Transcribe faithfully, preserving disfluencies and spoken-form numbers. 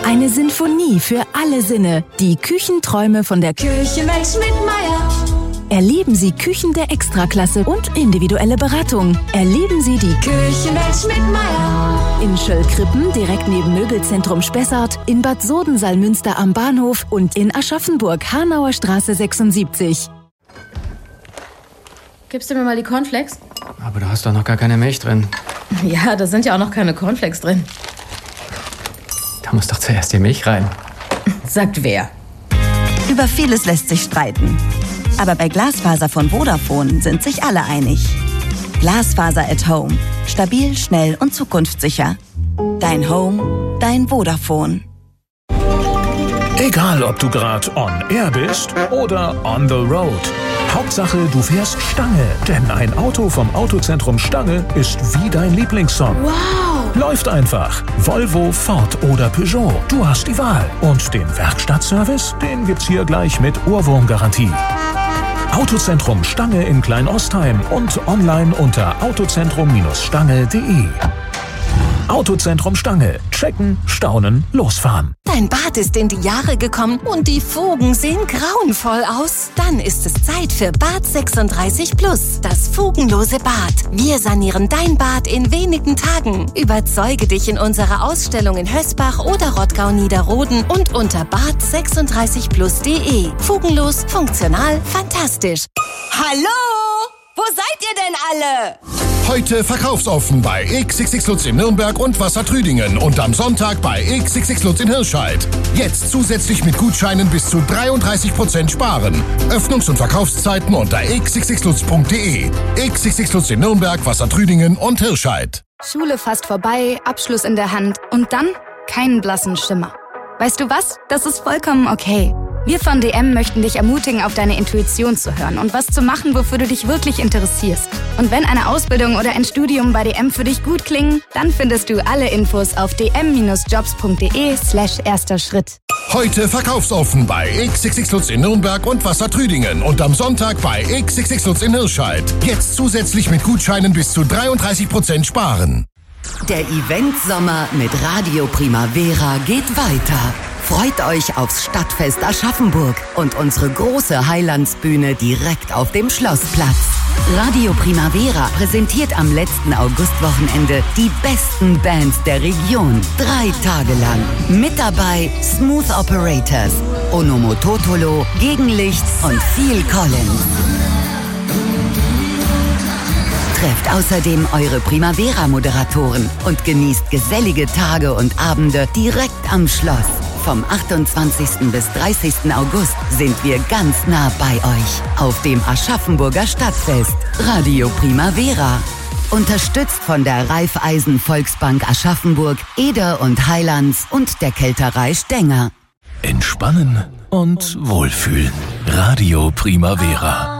Eine Sinfonie für alle Sinne. Die Küchenträume von der Küche-Mensch mit Meier. Erleben Sie Küchen der Extraklasse und individuelle Beratung. Erleben Sie die Küche-Mensch mit Meier. In Schöllkrippen, direkt neben Möbelzentrum Spessart, in Bad Sodensalmünster am Bahnhof und in Aschaffenburg, Hanauer Straße sechsundsiebzig. Gibst du mir mal die Cornflakes? Aber da hast doch noch gar keine Milch drin. Ja, da sind ja auch noch keine Cornflakes drin. Da muss doch zuerst die Milch rein. Sagt wer? Über vieles lässt sich streiten. Aber bei Glasfaser von Vodafone sind sich alle einig. Glasfaser at Home. Stabil, schnell und zukunftssicher. Dein Home, dein Vodafone. Egal, ob du gerade on air bist oder on the road. Hauptsache, du fährst Stange. Denn ein Auto vom Autozentrum Stange ist wie dein Lieblingssong. Wow! Läuft einfach. Volvo, Ford oder Peugeot. Du hast die Wahl. Und den Werkstattservice, den gibt's hier gleich mit Ohrwurmgarantie. Autozentrum Stange in Kleinostheim und online unter autozentrum Stange punkt de. Autozentrum Stange. Checken, staunen, losfahren. Dein Bad ist in die Jahre gekommen und die Fugen sehen grauenvoll aus. Dann ist es Zeit für Bad sechsunddreißig Plus, das fugenlose Bad. Wir sanieren dein Bad in wenigen Tagen. Überzeuge dich in unserer Ausstellung in Hösbach oder Rottgau-Niederroden und unter bad sechsunddreißig plus punkt de. Fugenlos, funktional, fantastisch. Hallo? Wo seid ihr denn alle? Heute verkaufsoffen bei X X X Lutz in Nürnberg und Wassertrüdingen und am Sonntag bei X X X Lutz in Hirscheid. Jetzt zusätzlich mit Gutscheinen bis zu dreiunddreißig Prozent sparen. Öffnungs- und Verkaufszeiten unter x x x lutz punkt de. X X X Lutz in Nürnberg, Wassertrüdingen und Hirscheid. Schule fast vorbei, Abschluss in der Hand und dann keinen blassen Schimmer. Weißt du was? Das ist vollkommen okay. Wir von D M möchten dich ermutigen, auf deine Intuition zu hören und was zu machen, wofür du dich wirklich interessierst. Und wenn eine Ausbildung oder ein Studium bei D M für dich gut klingen, dann findest du alle Infos auf d m jobs punkt de slash erster Schritt. Heute verkaufsoffen bei X X X Lutz in Nürnberg und Wassertrüdingen und am Sonntag bei X X X Lutz in Hirscheid. Jetzt zusätzlich mit Gutscheinen bis zu dreiunddreißig Prozent sparen. Der Event-Sommer mit Radio Primavera geht weiter. Freut euch aufs Stadtfest Aschaffenburg und unsere große Heilandsbühne direkt auf dem Schlossplatz. Radio Primavera präsentiert am letzten Augustwochenende die besten Bands der Region. Drei Tage lang. Mit dabei Smooth Operators, Onomototolo, Gegenlicht und Phil Collins. Trefft außerdem eure Primavera-Moderatoren und genießt gesellige Tage und Abende direkt am Schloss. Vom achtundzwanzigsten bis dreißigsten August sind wir ganz nah bei euch auf dem Aschaffenburger Stadtfest. Radio Primavera. Unterstützt von der Raiffeisen Volksbank Aschaffenburg, Eder und Heilands und der Kälterei Stenger. Entspannen und wohlfühlen. Radio Primavera.